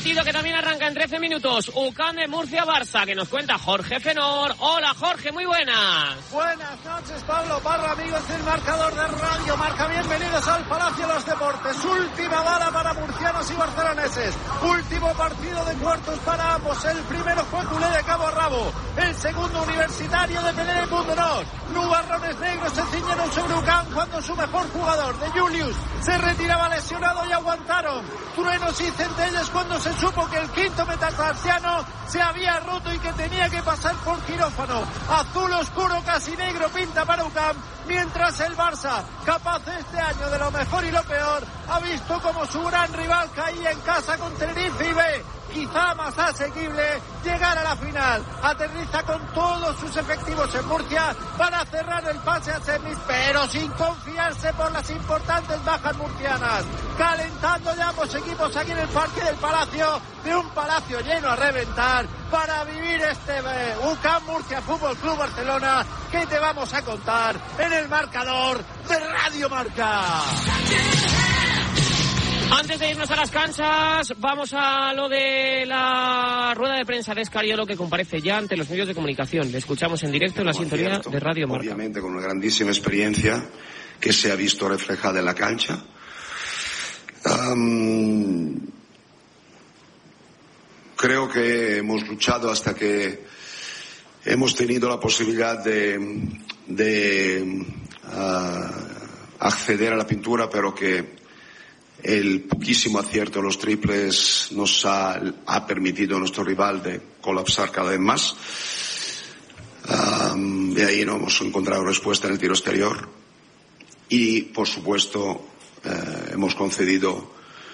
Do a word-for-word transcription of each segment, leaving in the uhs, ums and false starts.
partido que también arranca en trece minutos. U C A M de Murcia-Barça, que nos cuenta Jorge Fenor. Hola Jorge, muy buenas. Buenas noches Pablo Parra, amigos del marcador de Radio Marca. Bienvenidos al Palacio de los Deportes. Última bala para murcianos y barceloneses. Último partido de cuartos para ambos. El primero fue culé de cabo a rabo. El segundo universitario de Pelé de Pundonor. Nubarrones negros se ciñeron sobre U C A M cuando su mejor jugador, de Julius, se retiraba lesionado y aguantaron. Truenos y centellas cuando se supo que el quinto metatarsiano se había roto y que tenía que pasar por quirófano. Azul oscuro, casi negro, pinta para U C A M, mientras el Barça, capaz este año de lo mejor y lo peor, ha visto como su gran rival caía en casa con Tenerife y ve, quizá más asequible, llegar a la final. Aterriza con todos sus efectivos en Murcia para cerrar el pase a semis, pero sin confiarse por las importantes bajas murcianas. Calentando ya ambos equipos aquí en el Parque del Palacio, de un palacio lleno a reventar, para vivir este U C A M Murcia Fútbol Club Barcelona que te vamos a contar en el marcador de Radio Marca. Antes de irnos a las canchas, vamos a lo de la rueda de prensa de Escariolo, que comparece ya ante los medios de comunicación. Le escuchamos en directo en la sintonía cierto, de Radio Marca. Obviamente con una grandísima experiencia que se ha visto reflejada en la cancha. Um, creo que hemos luchado hasta que hemos tenido la posibilidad de, de uh, acceder a la pintura, pero que el poquísimo acierto de los triples nos ha, ha permitido a nuestro rival de colapsar cada vez más. Um, de ahí no hemos encontrado respuesta en el tiro exterior. Y, por supuesto, eh, hemos concedido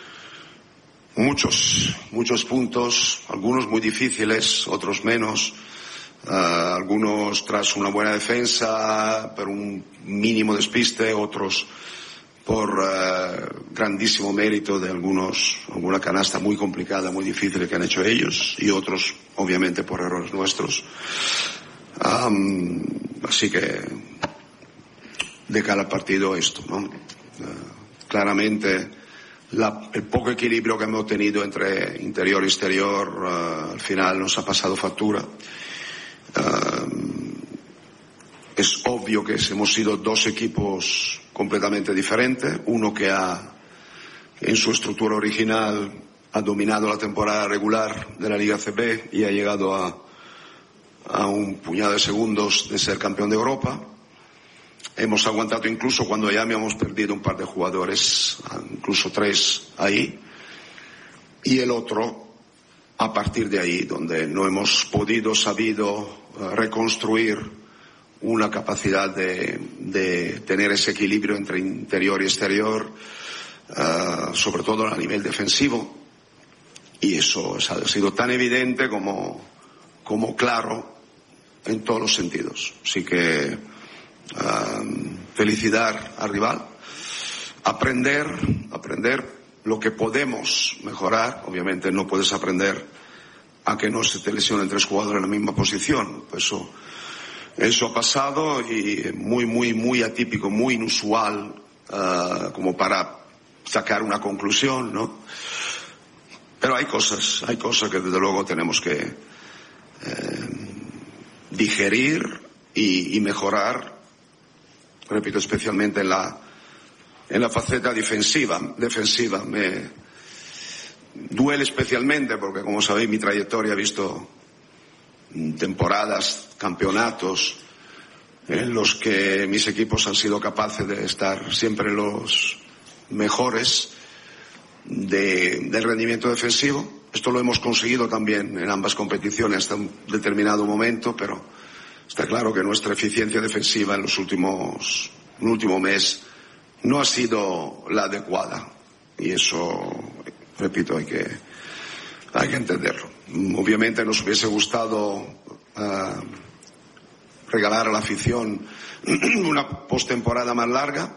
muchos, muchos puntos, algunos muy difíciles, otros menos. Uh, algunos tras una buena defensa, pero un mínimo despiste, otros por uh, grandísimo mérito de algunos, alguna canasta muy complicada, muy difícil que han hecho ellos, y otros, obviamente, por errores nuestros. Um, así que, de cara al partido, esto, ¿no? Uh, claramente, la, el poco equilibrio que hemos tenido entre interior y exterior, uh, al final nos ha pasado factura. Uh, es obvio que hemos sido dos equipos completamente diferentes, uno que ha, en su estructura original, ha dominado la temporada regular de la Liga C B y ha llegado a, a un puñado de segundos de ser campeón de Europa. Hemos aguantado incluso cuando ya habíamos perdido un par de jugadores, incluso tres ahí, y el otro a partir de ahí, donde no hemos podido, sabido reconstruir una capacidad de, de tener ese equilibrio entre interior y exterior, uh, sobre todo a nivel defensivo, y eso ha sido tan evidente como, como claro en todos los sentidos. Así que uh, felicitar al rival, aprender, aprender lo que podemos mejorar. Obviamente no puedes aprender a que no se te lesionen tres jugadores en la misma posición. Eso, eso ha pasado y muy, muy, muy atípico, muy inusual, uh, como para sacar una conclusión, ¿no? Pero hay cosas, hay cosas que desde luego tenemos que eh, digerir y, y mejorar, repito, especialmente en la en la faceta defensiva. defensiva. Me duele especialmente porque, como sabéis, mi trayectoria ha visto temporadas, campeonatos en los que mis equipos han sido capaces de estar siempre los mejores de, del rendimiento defensivo. Esto lo hemos conseguido también en ambas competiciones hasta un determinado momento, pero está claro que nuestra eficiencia defensiva en los últimos, en el último mes no ha sido la adecuada, y eso, repito, hay que, hay que entenderlo. Obviamente nos hubiese gustado uh, regalar a la afición una postemporada más larga.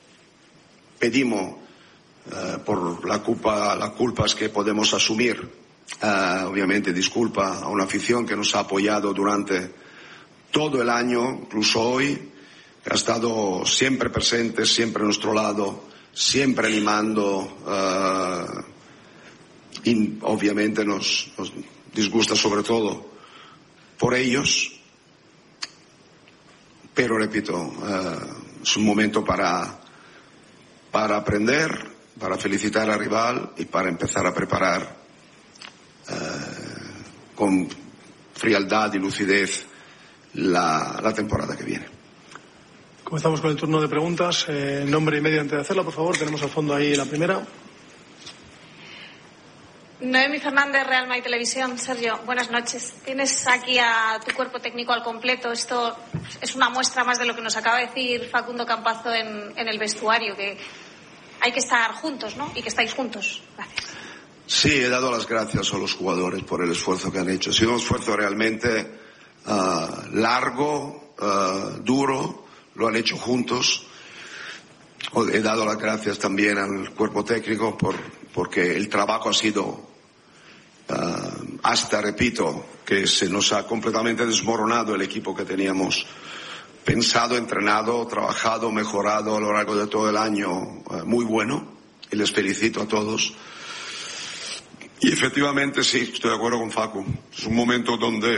Pedimos uh, por la culpa, las culpas que podemos asumir, uh, obviamente disculpa a una afición que nos ha apoyado durante todo el año, incluso hoy, que ha estado siempre presente, siempre a nuestro lado, siempre animando, uh, y obviamente nos, nos disgusta sobre todo por ellos, pero repito, uh, es un momento para, para aprender, para felicitar al rival y para empezar a preparar uh, con frialdad y lucidez la, la temporada que viene. Comenzamos con el turno de preguntas. Eh, nombre y medio antes de hacerla, por favor. Tenemos al fondo ahí la primera. Noemi Fernández, Real Madrid Televisión. Sergio, buenas noches. Tienes aquí a tu cuerpo técnico al completo. Esto es una muestra más de lo que nos acaba de decir Facundo Campazo en, en el vestuario, que hay que estar juntos, ¿no? Y que estáis juntos. Gracias. Sí, he dado las gracias a los jugadores por el esfuerzo que han hecho. Ha sido un esfuerzo realmente uh, largo, uh, duro. Lo han hecho juntos. He dado las gracias también al cuerpo técnico por, porque el trabajo ha sido, uh, hasta, repito, que se nos ha completamente desmoronado el equipo que teníamos pensado, entrenado, trabajado, mejorado a lo largo de todo el año, uh, muy bueno. Y les felicito a todos. Y efectivamente sí, estoy de acuerdo con Facu. Es un momento donde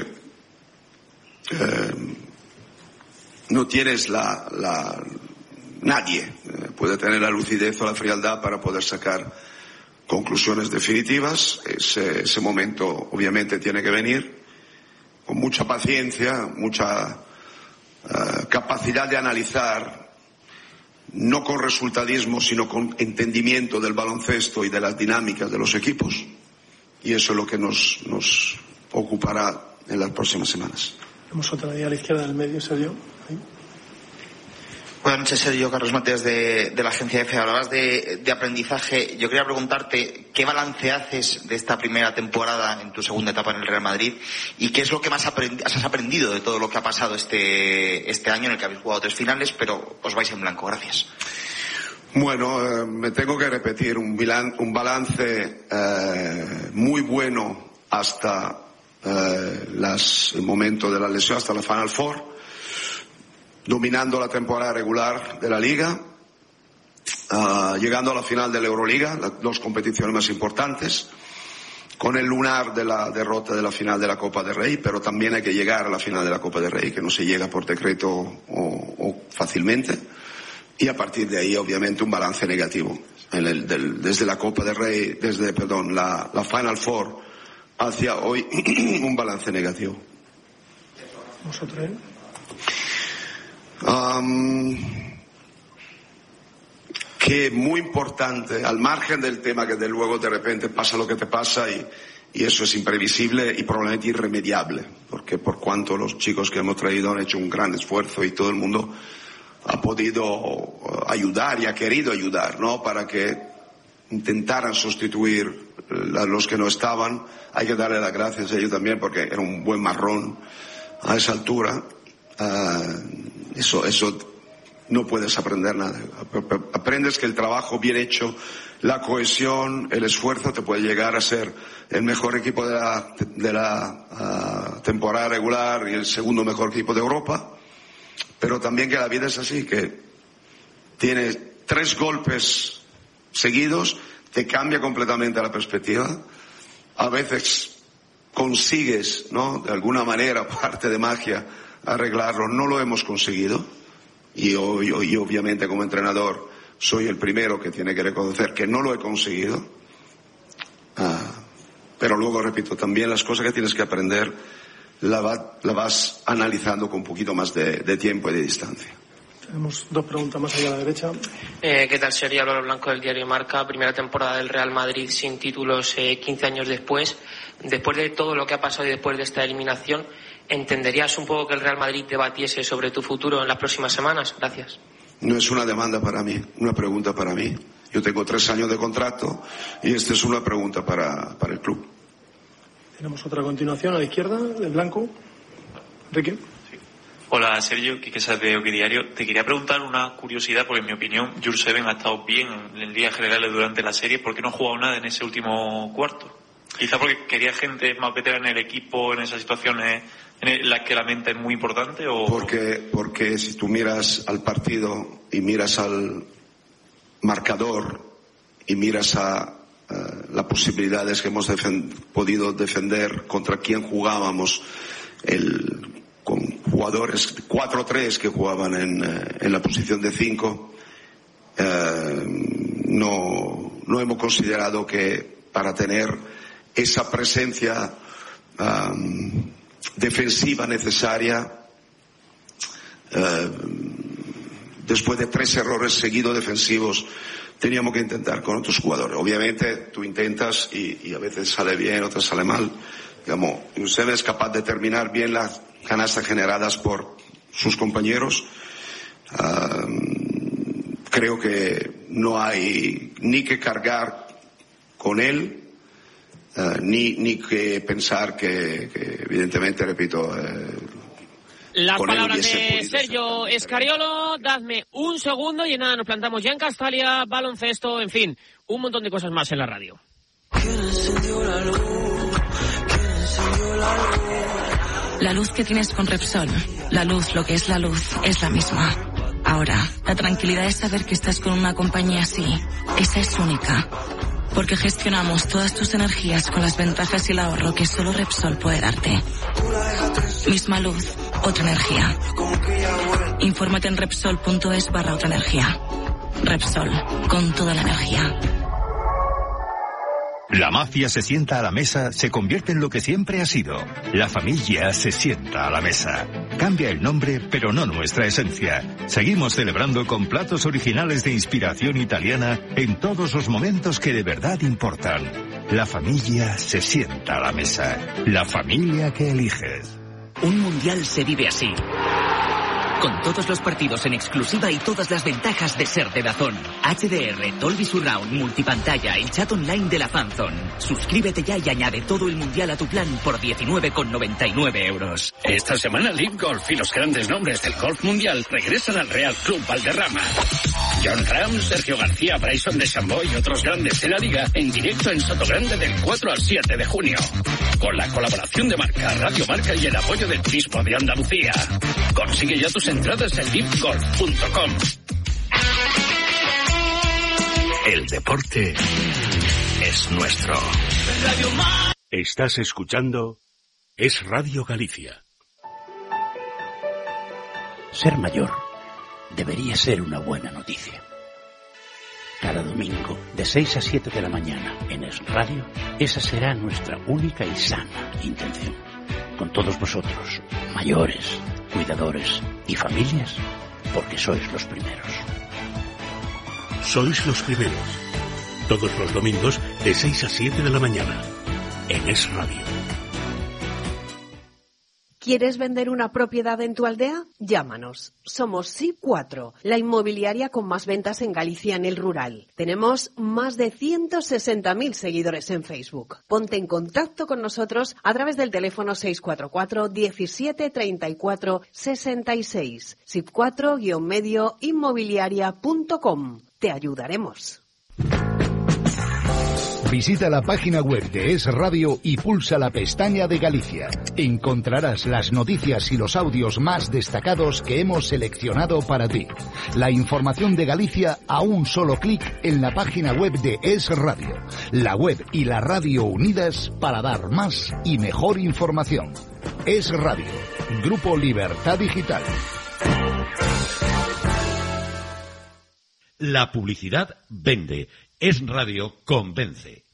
eh, no tienes la, la nadie eh, puede tener la lucidez o la frialdad para poder sacar conclusiones definitivas. Ese, ese momento obviamente tiene que venir con mucha paciencia, mucha uh, capacidad de analizar, no con resultadismo, sino con entendimiento del baloncesto y de las dinámicas de los equipos. Y eso es lo que nos, nos ocupará en las próximas semanas. Tenemos otra ahí a la izquierda del medio, Sergio. Ahí. Buenas noches, Sergio. Carlos Mateos de, de la agencia F. Hablabas de, de aprendizaje. Yo quería preguntarte qué balance haces de esta primera temporada en tu segunda etapa en el Real Madrid y qué es lo que más aprendi- has aprendido de todo lo que ha pasado este, este año en el que habéis jugado tres finales, pero os vais en blanco. Gracias. Bueno, eh, me tengo que repetir un, bilan- un balance eh, muy bueno hasta eh, las, el momento de la lesión, hasta la Final Four, dominando la temporada regular de la Liga, uh, llegando a la final de la Euroliga, las dos competiciones más importantes, con el lunar de la derrota de la final de la Copa del Rey, pero también hay que llegar a la final de la Copa del Rey, que no se llega por decreto o, o fácilmente. Y a partir de ahí, obviamente, un balance negativo. En el, del, desde la Copa del Rey, desde, perdón, la, la Final Four hacia hoy, un balance negativo. ¿Vosotros? Um, que muy importante, al margen del tema que de luego de repente pasa lo que te pasa y, y eso es imprevisible y probablemente irremediable, porque por cuanto los chicos que hemos traído han hecho un gran esfuerzo y todo el mundo ha podido ayudar y ha querido ayudar, ¿no? Para que intentaran sustituir a los que no estaban. Hay que darle las gracias a ellos también porque era un buen marrón a esa altura. Uh, eso, eso no puedes aprender nada. Aprendes que el trabajo bien hecho, la cohesión, el esfuerzo te puede llegar a ser el mejor equipo de la, de la uh, temporada regular y el segundo mejor equipo de Europa. Pero también que la vida es así, que tienes tres golpes seguidos, te cambia completamente la perspectiva. A veces consigues, ¿no? De alguna manera, parte de magia, arreglarlo. No lo hemos conseguido. Y yo, yo, yo obviamente como entrenador soy el primero que tiene que reconocer que no lo he conseguido. Ah, pero luego, repito, también las cosas que tienes que aprender La, va, la vas analizando con un poquito más de, de tiempo y de distancia. Tenemos dos preguntas más allá a la derecha. Eh, ¿Qué tal? Sería Álvaro Blanco del diario Marca. Primera temporada del Real Madrid sin títulos eh, quince años después. Después de todo lo que ha pasado y después de esta eliminación, ¿entenderías un poco que el Real Madrid debatiese sobre tu futuro en las próximas semanas? Gracias. No es una demanda para mí, una pregunta para mí. Yo tengo tres años de contrato y esta es una pregunta para, para el club. Tenemos otra continuación a la izquierda, de blanco. Enrique. Sí. Hola, Sergio, Quique Sáez de Hockey Diario. Te quería preguntar una curiosidad, porque en mi opinión, Jules Seven ha estado bien en líneas generales durante la serie. ¿Por qué no ha jugado nada en ese último cuarto? Quizá porque quería gente más veterana en el equipo en esas situaciones en las que la mente es muy importante. ¿O? Porque, porque si tú miras al partido y miras al marcador y miras a uh, las posibilidades que hemos defen- podido defender contra quien jugábamos, el, con jugadores cuatro tres que jugaban en, en la posición de cinco, uh, no, no hemos considerado que para tener esa presencia um, defensiva necesaria, uh, después de tres errores seguidos defensivos, teníamos que intentar con otros jugadores. Obviamente tú intentas y, y a veces sale bien, otras sale mal. Digamos, usted es capaz de terminar bien las canastas generadas por sus compañeros. Uh, creo que no hay ni que cargar con él, uh, ni, ni que pensar que, que evidentemente, repito, eh, las palabras de Sergio Escariolo. Dadme un segundo y nada, nos plantamos ya en Castalia, baloncesto, en fin, un montón de cosas más en la radio. La luz que tienes con Repsol, la luz, lo que es la luz, es la misma. Ahora, la tranquilidad es saber que estás con una compañía así. Esa es única. Porque gestionamos todas tus energías con las ventajas y el ahorro que solo Repsol puede darte. Misma luz, otra energía. Infórmate en Repsol.es barra otra energía. Repsol, con toda la energía. La mafia se sienta a la mesa, se convierte en lo que siempre ha sido. La familia se sienta a la mesa. Cambia el nombre, pero no nuestra esencia. Seguimos celebrando con platos originales de inspiración italiana en todos los momentos que de verdad importan. La familia se sienta a la mesa. La familia que eliges. Un mundial se vive así. Con todos los partidos en exclusiva y todas las ventajas de ser de DAZN. H D R, Dolby Surround, multipantalla, el chat online de la Fanzone. Suscríbete ya y añade todo el mundial a tu plan por diecinueve con noventa y nueve euros. Esta semana Live Golf y los grandes nombres del golf mundial regresan al Real Club Valderrama. John Ram, Sergio García, Bryson DeChambeau y otros grandes de la liga en directo en Sotogrande del cuatro al siete de junio. Con la colaboración de Marca, Radio Marca y el apoyo del Pispo de Andalucía. Consigue ya tus entradas en live golf punto com. El deporte es nuestro. Estás escuchando Es Radio Galicia. Ser mayor debería ser una buena noticia. Cada domingo, de seis a siete de la mañana, en Es Radio, esa será nuestra única y sana intención. Con todos vosotros, mayores, cuidadores y familias, porque sois los primeros. Sois los primeros. Todos los domingos, de seis a siete de la mañana, en Es Radio. ¿Quieres vender una propiedad en tu aldea? Llámanos. Somos S I P cuatro, la inmobiliaria con más ventas en Galicia en el rural. Tenemos más de ciento sesenta mil seguidores en Facebook. Ponte en contacto con nosotros a través del teléfono seis cuatro cuatro, diecisiete, treinta y cuatro, sesenta y seis. S I P cuatro guion medio inmobiliaria punto com. Te ayudaremos. Visita la página web de Es Radio y pulsa la pestaña de Galicia. Encontrarás las noticias y los audios más destacados que hemos seleccionado para ti. La información de Galicia a un solo clic en la página web de Es Radio. La web y la radio unidas para dar más y mejor información. Es Radio, Grupo Libertad Digital. La publicidad vende. Es Radio convence.